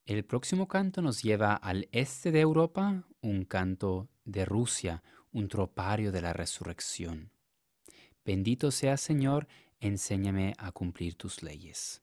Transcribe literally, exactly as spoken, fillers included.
El próximo canto nos lleva al este de Europa, un canto de Rusia, un tropario de la resurrección. Bendito seas, Señor, enséñame a cumplir tus leyes.